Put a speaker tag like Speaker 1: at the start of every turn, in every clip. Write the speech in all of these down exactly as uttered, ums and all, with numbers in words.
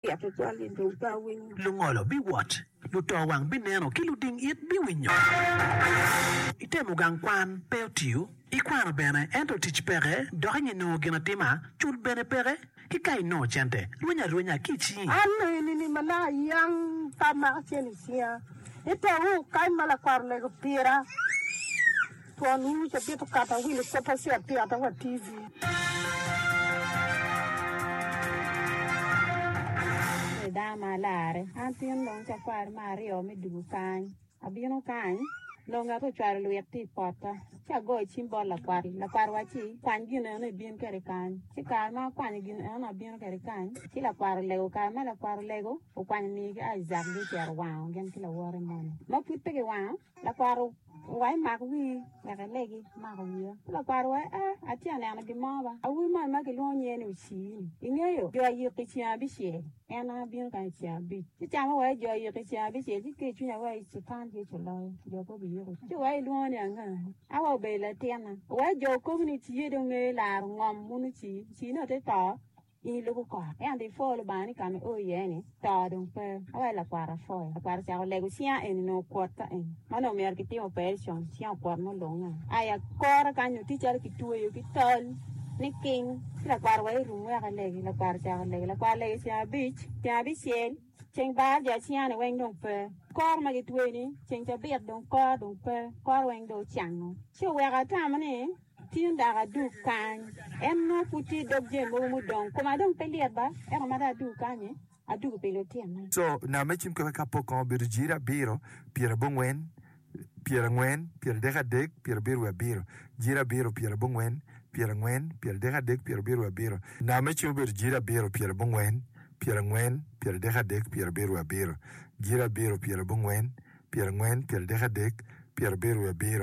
Speaker 1: get to jolly do going.
Speaker 2: Lungolo be what? Luto wang bineno kiluding it be winyo. Itemu gang kwan peotiu. Ikwan bene ento tich pere dohanye no ginatima chul bene pere. Kikai no chente. Lunya lunya kichi.
Speaker 1: Ano ni mala yang tama chenisia. Ito hu kai mala kwarle ko pira. Tuanu cha pito kata wile sopa sia pira tawa T V.
Speaker 3: Da malare antin long cha kwar mario mi du kan abino kan longa to char lu yati pota cha go chimbo la kwar la kwar wa chi kwan gina ne bin kere kan chi ka ma kwan gina na bin kere kan chi la kwar lego ka ma la kwar lego o kwan ni ga zak di ter wa gen ki la wore mon ma putte ge wa la kwar wai ma wi la ga legi ma ko wi la kwar wa a ati ana na gi ma ba a wi ma ma ke lo nye ni chi ingeyo jo yi ki chi abi she ena bin kan chi abi chi cha ma wa jo yi ki chi abi she ki ke chu ya wa chi kan ji chu lo jo ko bi yo chi wa lo ni anga a wa be la tiana wa jo community ye do nge la ngom mu chi chi no te to i lu ko e andi fo lo bani kam o ye ni ta don pe wa la kwara fo la kwara sa le sia en no kwata en mano mer ki timo person sia por no longa aya kora kanyo teacher ki tuwe ki tol ni king la kwara wa ru wa le la kwara sa le la kwara le sia beach sia bi siel cheng ba ja sia ne wen don pe kor ma ki tuwe ni cheng ta bet don ko don pe kor wen do chang no chi wa ga ta mane tin da du kan em no puti dobje mo mu don ko ma don pelier ba e ma da du kanye a du pelotian
Speaker 4: so na me chim ko ka poko bir gira biro piera bongwen piera ngwen piera deka dek piera biro biro gira biro piera bongwen piera ngwen piera deka dek piera biro biro na me chim bir gira biro piera bongwen piera ngwen piera deka dek piera biro biro gira biro piera bongwen piera ngwen piera deka dek piera biro biro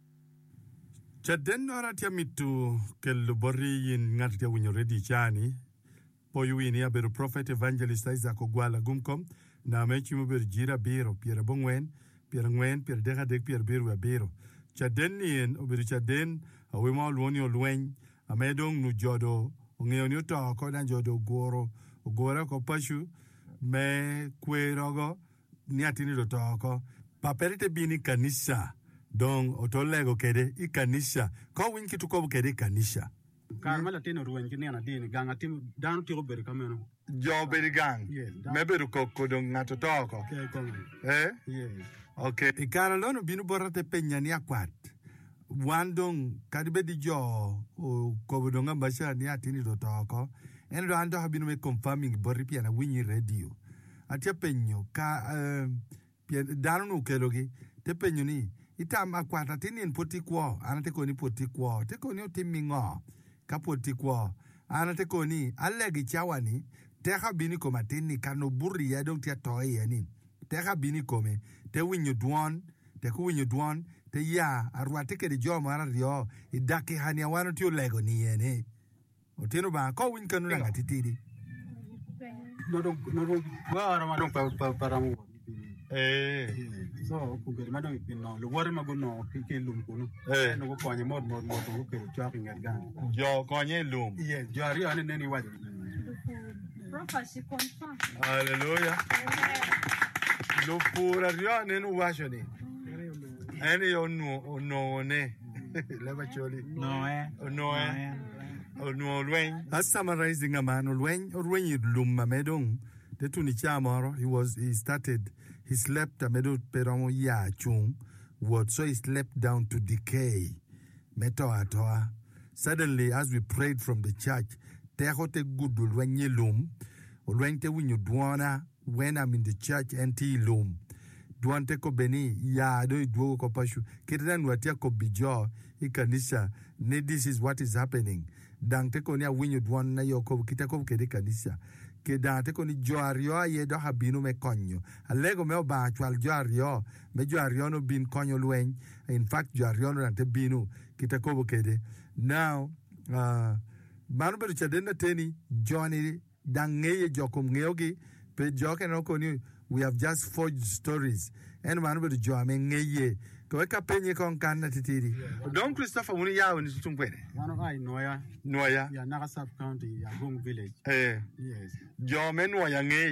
Speaker 4: Chaden ora tia mitu ke lubori yin ngat tia winyo redi chani po yuini aberu prophet evangelist Isaac Ogwala gumkom na mechi mo ber gira biro piera bongwen piera ngwen piera deka dek piera biro biro chaden yin oberu chaden awe ma luoni olwen amedong nu jodo ongeo ni to ko dan jodo goro goro ko pashu me kwerogo ni atini do to ko paperite bini kanisa Don otolego kede i kanisa ko win kitu ko kede kanisa
Speaker 5: Carmela tino ruwen kini ana dini ganga tim dan tiro ber kameno
Speaker 4: jo ber gang me ber ko ko don ngato toko eh
Speaker 5: yes
Speaker 4: okay i cara lono binu borate penya ni akwat wandong kadibe di jo o ko don ngambasha ni atini do toko en do ando habinu me confirming borri piana winyi radio atia penyo ka uh, danu no kelogi te penyo ni itam akwata tinin poti kwa anate koni poti kwa te koni utimingo ka poti kwa anate koni alegi chawani te habini koma tini kano buri ya dong tia toy yani te habini kome te winyu duon te ku winyu duon te ya arwate ke de jo mara rio idake hania wano ti lego ni yene otino ba ko win kanu nga titidi
Speaker 5: no do no do wa ara ma do pa pa para mo
Speaker 4: eh
Speaker 5: so ku gari ma do pino lo wore ma go no ke lum ko no eh no ko konye mod mod mod ko ke chwa ngal gang
Speaker 4: jo konye lum
Speaker 5: yes jo ari ane neni wa
Speaker 3: prophecy confirm
Speaker 4: hallelujah lo pura rio ane no wa shoni ene yo no no ne leva choli
Speaker 5: no eh
Speaker 4: no eh no lwen as summarizing a man lwen lwen lum mamedong de tuni chamoro he was he started he slept a medo peramo ya chung what so he slept down to decay meto atoa suddenly as we prayed from the church te hote gudul wenye lum olwente winyo duana when I'm in the church anti lum duante ko beni ya do duo ko pashu kitan watia ko bijo ikanisha ne this is what is happening dante ko nya winyo duana yo ko kitako kede kanisa ke dante ko ni joario ye do habino me konyo alego me ba chwal joario me joario no bin konyo lwen in fact joario no dante binu kitako kede now uh manu beru chadena teni johnny dangeye jokom ngeogi pe joke no ko ni we have just forged stories and manu beru jo amengeye ko ka penye kon kan na titiri don Christopher muni yawo ni tumpwene
Speaker 5: manu ai noya
Speaker 4: noya
Speaker 5: ya naga sub county ya Gong village
Speaker 4: eh
Speaker 5: yes
Speaker 4: jo me noya nge